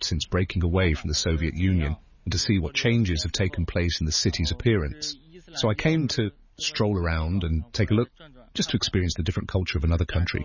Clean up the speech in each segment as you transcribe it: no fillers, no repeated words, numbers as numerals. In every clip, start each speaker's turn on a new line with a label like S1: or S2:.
S1: since breaking away from the Soviet Union and to see what changes have taken place in the city's appearance. So I came to stroll around and take a look, just to experience the different culture of another country.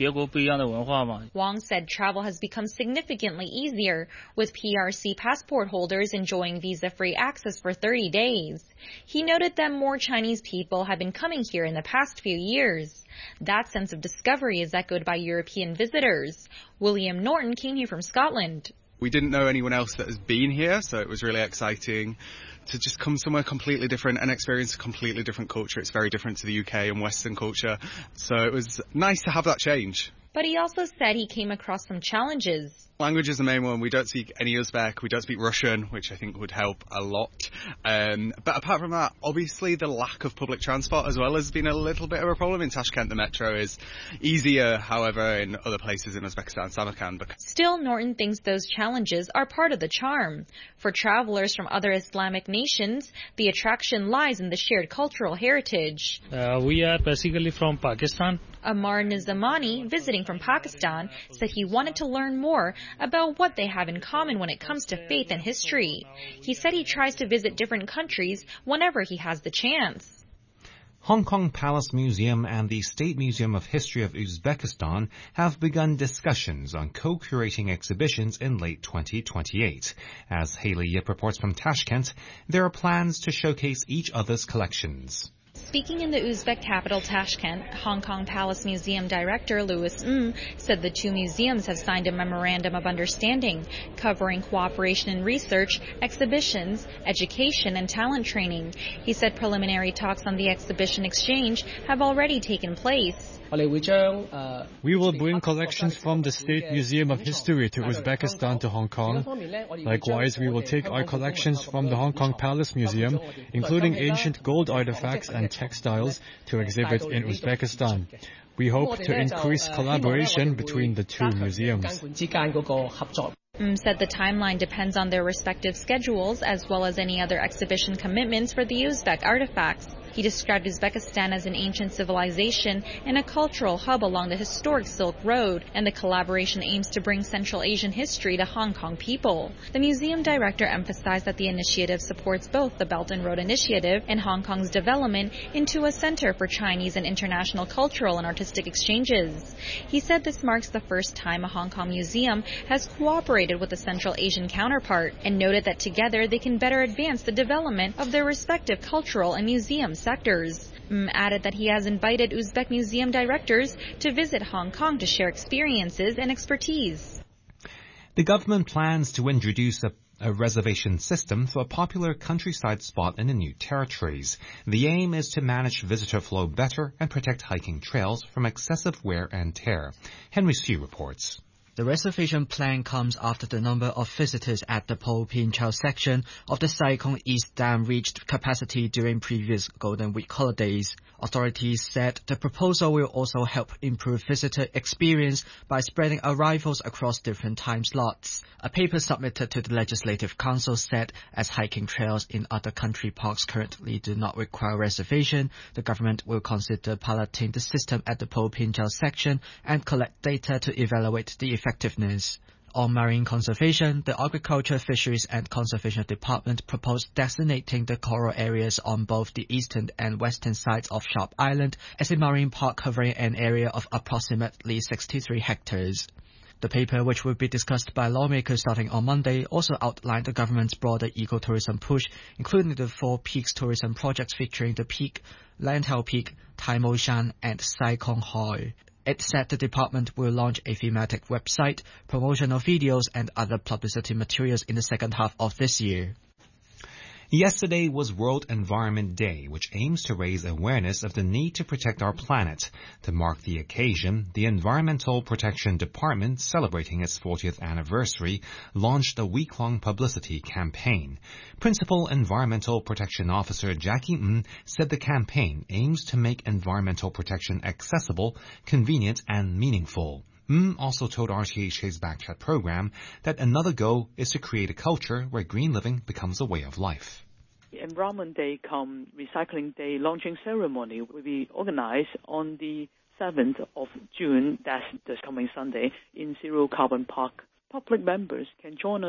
S2: Wang said travel has become significantly easier, with PRC passport holders enjoying visa-free access for 30 days. He noted that more Chinese people have been coming here in the past few years. That sense of discovery is echoed by European visitors. William Norton came here from Scotland.
S3: We didn't know anyone else that has been here, so it was really exciting to just come somewhere completely different and experience a completely different culture. It's very different to the UK and Western culture, so it was nice to have that change.
S2: But he also said he came across some challenges.
S3: Language is the main one. We don't speak any Uzbek. We don't speak Russian, which I think would help a lot. But apart from that, obviously the lack of public transport as well has been a little bit of a problem. In Tashkent, the metro is easier, however, in other places in Uzbekistan, Samarkand.
S2: Still, Norton thinks those challenges are part of the charm. For travelers from other Islamic nations, the attraction lies in the shared cultural heritage.
S4: We are basically from Pakistan.
S2: Amar Nizamani, visiting from Pakistan, said he wanted to learn more about what they have in common when it comes to faith and history. He said he tries to visit different countries whenever he has the chance.
S5: Hong Kong Palace Museum and the State Museum of History of Uzbekistan have begun discussions on co-curating exhibitions in late 2028. As Haley Yip reports from Tashkent, there are plans to showcase each other's collections.
S2: Speaking in the Uzbek capital Tashkent, Hong Kong Palace Museum Director Louis Ng said the two museums have signed a memorandum of understanding covering cooperation in research, exhibitions, education, and talent training. He said preliminary talks on the exhibition exchange have already taken place.
S4: We will bring collections from the State Museum of History to Uzbekistan to Hong Kong. Likewise, we will take our collections from the Hong Kong Palace Museum, including ancient gold artifacts and textiles, to exhibit in Uzbekistan. We hope to increase collaboration between the two museums.
S2: Said the timeline depends on their respective schedules as well as any other exhibition commitments for the Uzbek artifacts. He described Uzbekistan as an ancient civilization and a cultural hub along the historic Silk Road, and the collaboration aims to bring Central Asian history to Hong Kong people. The museum director emphasized that the initiative supports both the Belt and Road Initiative and Hong Kong's development into a center for Chinese and international cultural and artistic exchanges. He said this marks the first time a Hong Kong museum has cooperated with a Central Asian counterpart, and noted that together they can better advance the development of their respective cultural and museum sectors. Added that he has invited Uzbek museum directors to visit Hong Kong to share experiences and expertise.
S5: The government plans to introduce a reservation system for a popular countryside spot in the New Territories. The aim is to manage visitor flow better and protect hiking trails from excessive wear and tear. Henry Hsu reports.
S6: The reservation plan comes after the number of visitors at the Po Pin Chau section of the Sai Kung East Dam reached capacity during previous Golden Week holidays. Authorities said the proposal will also help improve visitor experience by spreading arrivals across different time slots. A paper submitted to the Legislative Council said as hiking trails in other country parks currently do not require reservation, the government will consider piloting the system at the Po Pin Chau section and collect data to evaluate the effectiveness. On marine conservation, the Agriculture, Fisheries and Conservation Department proposed designating the coral areas on both the eastern and western sides of Sharp Island as a marine park covering an area of approximately 63 hectares. The paper, which will be discussed by lawmakers starting on Monday, also outlined the government's broader ecotourism push, including the 4 peaks tourism projects featuring the Peak, Lantau Peak, Tai Mo Shan and Sai Kung Hoi. It said the department will launch a thematic website, promotional videos and other publicity materials in the second half of this year.
S5: Yesterday was World Environment Day, which aims to raise awareness of the need to protect our planet. To mark the occasion, the Environmental Protection Department, celebrating its 40th anniversary, launched a week-long publicity campaign. Principal Environmental Protection Officer Jackie Ng said the campaign aims to make environmental protection accessible, convenient, and meaningful. Also told RTHK's Backchat program that another goal is to create a culture where green living becomes a way of life.
S7: The Environment Day cum Recycling Day launching ceremony will be organized on the 7th of June, that's this coming Sunday, in Zero Carbon Park. Public members can join us